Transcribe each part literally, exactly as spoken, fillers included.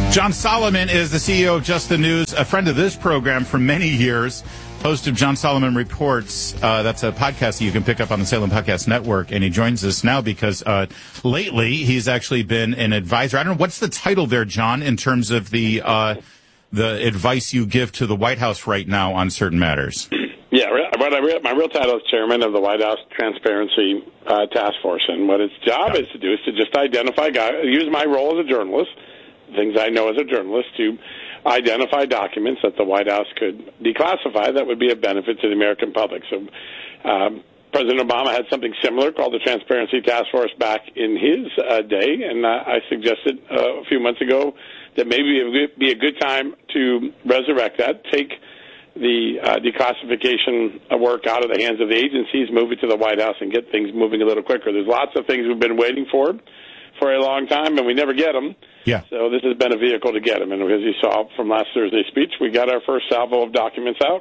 John Solomon is the C E O of Just the News, a friend of this program for many years, host of John Solomon Reports. Uh, that's a podcast that you can pick up on the Salem Podcast Network, and he joins us now because uh, lately he's actually been an advisor. I don't know, what's the title there, John, in terms of the uh, the advice you give to the White House right now on certain matters? Yeah, what I re- my real title is chairman of the White House Transparency uh, Task Force, and what its job yeah. is to do is to just identify, guys, use my role as a journalist, things I know as a journalist, to identify documents that the White House could declassify that would be of benefit to the American public. So um, President Obama had something similar called the Transparency Task Force back in his uh, day, and uh, I suggested uh, a few months ago that maybe it would be a good time to resurrect that, take the uh, declassification work out of the hands of the agencies, move it to the White House, and get things moving a little quicker. There's lots of things we've been waiting for for a long time, and we never get them. Yeah. So this has been a vehicle to get them. And as you saw from last Thursday's speech, we got our first salvo of documents out.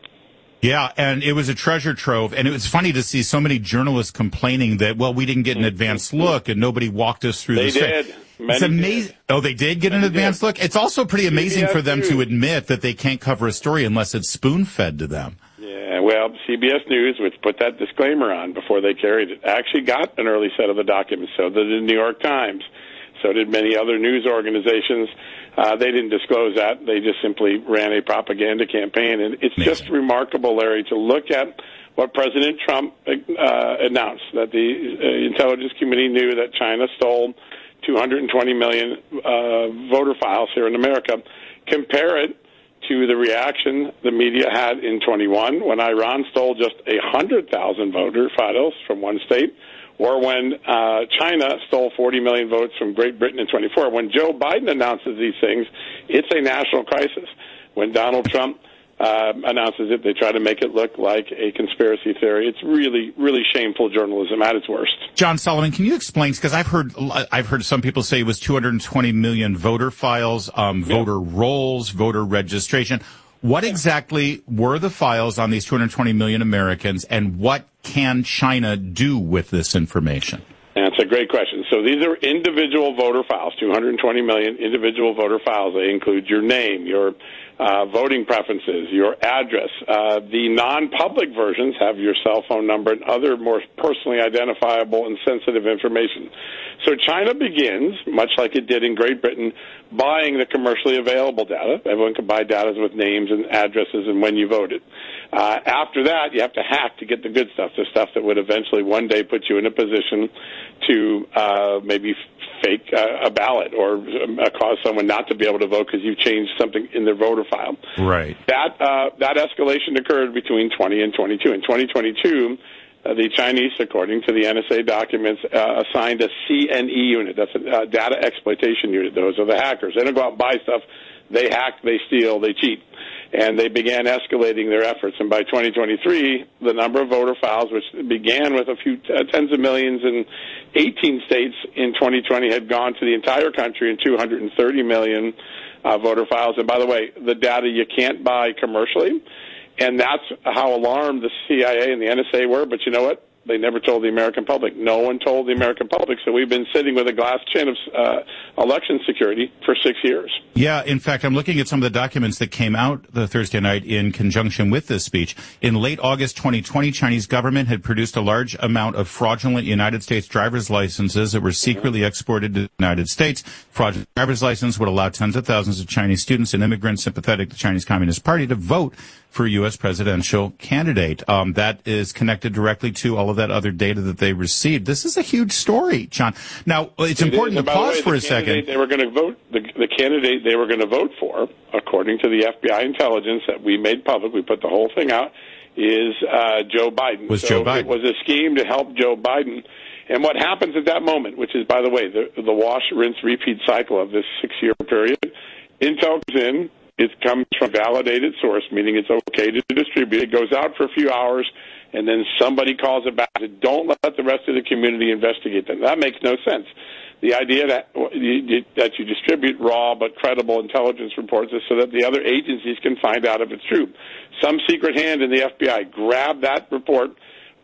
Yeah, and it was a treasure trove. And it was funny to see so many journalists complaining that, well, we didn't get an advanced look, and nobody walked us through they the did. Many It's amazing. Did. Oh, they did get Many an advanced did. look? It's also pretty amazing C B S for them News. to admit that they can't cover a story unless it's spoon-fed to them. Yeah, well, C B S News, which put that disclaimer on before they carried it, actually got an early set of the documents. So did the New York Times. So did many other news organizations. Uh, they didn't disclose that. They just simply ran a propaganda campaign. And it's Amazing. just remarkable, Larry, to look at what President Trump uh, announced, that the uh, intelligence community knew that China stole two hundred twenty million uh, voter files here in America. Compare it to the reaction the media had in twenty-one when Iran stole just one hundred thousand voter files from one state, or when uh, China stole forty million votes from Great Britain in twenty-four. When Joe Biden announces these things, it's a national crisis. When Donald Trump uh, announces it, they try to make it look like a conspiracy theory. It's really, really shameful journalism at its worst. John Solomon, can you explain? Because I've heard, I've heard some people say it was two hundred twenty million voter files, um, voter yeah. rolls, voter registration. What exactly were the files on these two hundred twenty million Americans, and what can China do with this information? That's a great question. So these are individual voter files, two hundred twenty million individual voter files. They include your name, your uh, voting preferences, your address. Uh, the non-public versions have your cell phone number and other more personally identifiable and sensitive information. So China begins, much like it did in Great Britain, buying the commercially available data. Everyone can buy data with names and addresses and when you voted. Uh, after that, you have to hack to get the good stuff, the stuff that would eventually one day put you in a position to uh, maybe fake uh, a ballot or uh, cause someone not to be able to vote because you've changed something in their voter file. Right. That uh, that escalation occurred between twenty and twenty-two. In twenty twenty-two, uh, the Chinese, according to the N S A documents, uh, assigned a C N E unit. That's a uh, data exploitation unit. Those are the hackers. They don't go out and buy stuff. They hack, they steal, they cheat. And they began escalating their efforts. And by twenty twenty-three, the number of voter files, which began with a few uh, tens of millions in eighteen states in twenty twenty, had gone to the entire country in two hundred thirty million uh, voter files. And by the way, the data you can't buy commercially. And that's how alarmed the C I A and the N S A were. But you know what? They never told the American public. No one told the American public. So we've been sitting with a glass chin of uh, election security for six years. Yeah, in fact, I'm looking at some of the documents that came out the Thursday night in conjunction with this speech. In late August twenty twenty, Chinese government had produced a large amount of fraudulent United States driver's licenses that were secretly exported to the United States. Fraudulent driver's license would allow tens of thousands of Chinese students and immigrants sympathetic to the Chinese Communist Party to vote for a U S presidential candidate. Um, that is connected directly to all of that other data that they received. This is a huge story, John. Now, it's it important is, to pause way, for the a second. They were going to vote. The, the candidate they were going to vote for, according to the F B I intelligence that we made public, we put the whole thing out, is uh, Joe Biden. Was so Joe Biden? It was a scheme to help Joe Biden. And what happens at that moment, which is, by the way, the, the wash, rinse, repeat cycle of this six-year period, intel comes in. It comes from a validated source, meaning it's okay to distribute. It goes out for a few hours, and then somebody calls it back. Don't let the rest of the community investigate them. That makes no sense. The idea that you, that you distribute raw but credible intelligence reports is so that the other agencies can find out if it's true. Some secret hand in the F B I grabbed that report,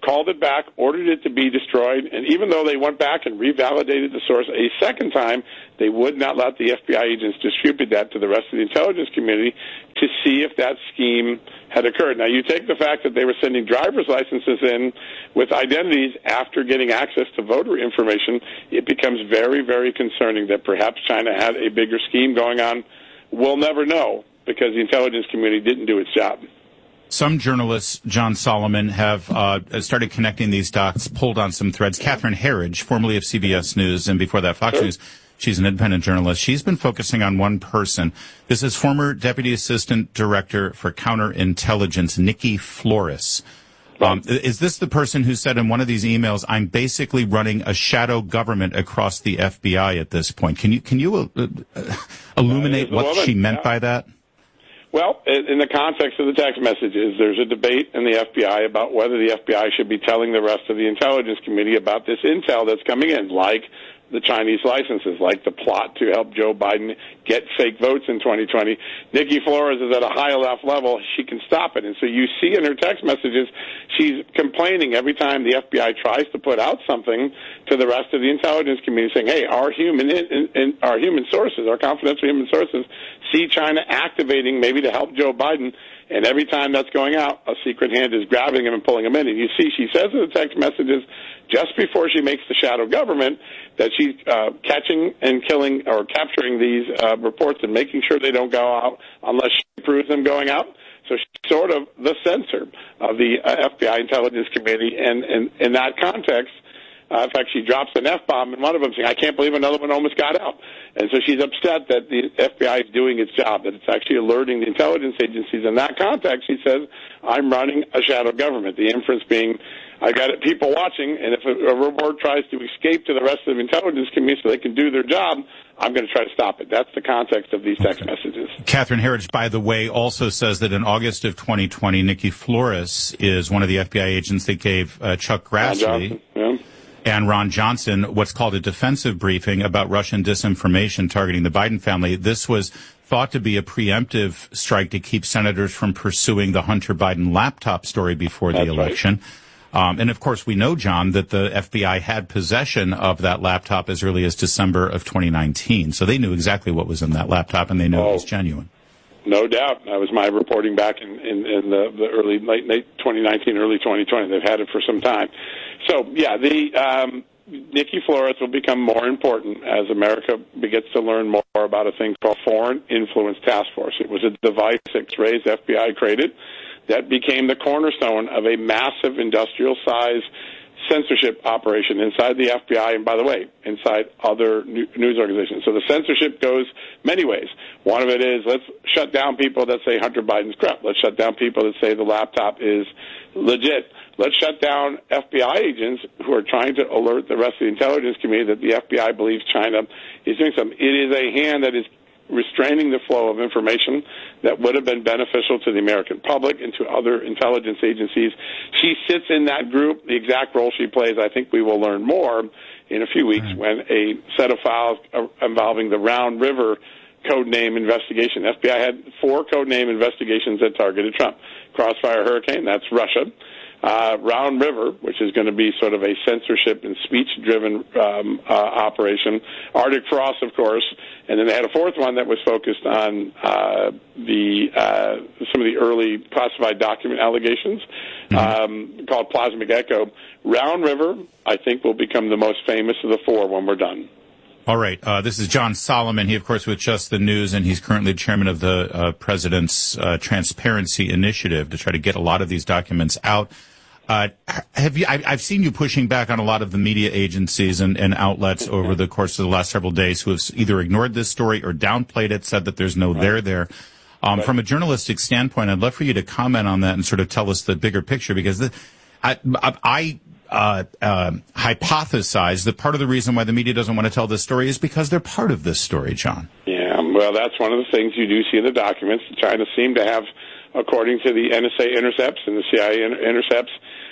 called it back, ordered it to be destroyed, and even though they went back and revalidated the source a second time, they would not let the F B I agents distribute that to the rest of the intelligence community to see if that scheme had occurred. Now, you take the fact that they were sending driver's licenses in with identities after getting access to voter information, it becomes very, very concerning that perhaps China had a bigger scheme going on. We'll never know because the intelligence community didn't do its job. Some journalists, John Solomon, have uh, started connecting these dots, pulled on some threads. Catherine Herridge, formerly of C B S News, and before that Fox sure. News, she's an independent journalist. She's been focusing on one person. This is former Deputy Assistant Director for Counterintelligence, Nikki Flores. Um, is this the person who said in one of these emails, I'm basically running a shadow government across the F B I at this point? Can you can you uh, uh, illuminate what woman. she meant yeah. by that? Well, in the context of the text messages, there's a debate in the F B I about whether the F B I should be telling the rest of the intelligence community about this intel that's coming in, like the Chinese licenses, like the plot to help Joe Biden get fake votes in twenty twenty. Nikki Flores is at a high enough level, she can stop it. And so you see in her text messages, she's complaining every time the F B I tries to put out something to the rest of the intelligence community saying, hey, our human in, in, in, our human sources, our confidential human sources, see China activating maybe to help Joe Biden. And every time that's going out, a secret hand is grabbing him and pulling him in. And you see, she says in the text messages, just before she makes the shadow government, that she's uh, catching and killing or capturing these uh, reports and making sure they don't go out unless she proves them going out. So she's sort of the censor of the uh, F B I intelligence committee. And, and in that context, Uh, in fact, she drops an F-bomb in one of them saying, I can't believe another one almost got out. And so she's upset that the F B I is doing its job, that it's actually alerting the intelligence agencies. In that context, she says, I'm running a shadow government. The inference being, I got people watching, and if a, a report tries to escape to the rest of the intelligence community so they can do their job, I'm going to try to stop it. That's the context of these text messages. Catherine Herridge, by the way, also says that in August of twenty twenty, Nikki Flores is one of the F B I agents that gave uh, Chuck Grassley yeah. and Ron Johnson what's called a defensive briefing about Russian disinformation targeting the Biden family. This was thought to be a preemptive strike to keep senators from pursuing the Hunter Biden laptop story before the That's election. Right. Um, and, of course, we know, John, that the F B I had possession of that laptop as early as December of twenty nineteen. So they knew exactly what was in that laptop, and they knew oh, it was genuine. No doubt. That was my reporting back in, in, in the, the early, late, late twenty nineteen, early twenty twenty. They've had it for some time. So, yeah, the um, Nikki Flores will become more important as America begins to learn more about a thing called Foreign Influence Task Force. It was a device X-rays F B I created that became the cornerstone of a massive industrial-size censorship operation inside the F B I, and by the way, inside other news organizations. So the censorship goes many ways. One of it is let's shut down people that say Hunter Biden's crap. Let's shut down people that say the laptop is legit. Let's shut down F B I agents who are trying to alert the rest of the intelligence community that the F B I believes China is doing something. It is a hand that is restraining the flow of information that would have been beneficial to the American public and to other intelligence agencies. She sits in that group. The exact role she plays, I think we will learn more in a few weeks when a set of files involving the Round River codename investigation. F B I had four codename investigations that targeted Trump. Crossfire Hurricane, that's Russia. Uh, Round River, which is going to be sort of a censorship and speech-driven um, uh, operation. Arctic Frost, of course. And then they had a fourth one that was focused on uh, the uh, some of the early classified document allegations, mm-hmm. um, called Plasmic Echo. Round River, I think, will become the most famous of the four when we're done. All right. Uh, this is John Solomon. He, of course, with Just the News, and he's currently chairman of the uh, President's uh, Transparency Initiative to try to get a lot of these documents out. Uh, have you? I, I've seen you pushing back on a lot of the media agencies and, and outlets over the course of the last several days who have either ignored this story or downplayed it, said that there's no right. there there. Um, right. From a journalistic standpoint, I'd love for you to comment on that and sort of tell us the bigger picture, because the, I, I uh, uh, hypothesize that part of the reason why the media doesn't want to tell this story is because they're part of this story, John. Yeah, well, that's one of the things you do see in the documents. China seemed to have, according to the N S A intercepts and the C I A intercepts,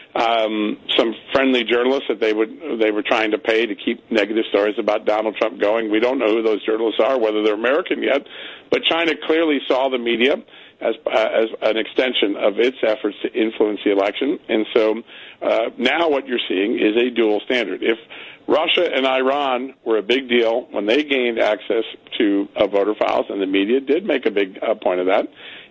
um, some friendly journalists that they would they were trying to pay to keep negative stories about Donald Trump going. We don't know who those journalists are, whether they're American yet, but China clearly saw the media as as an extension of its efforts to influence the election. And so uh, now what you're seeing is a dual standard. If Russia and Iran were a big deal when they gained access to uh, voter files, and the media did make a big uh, point of that,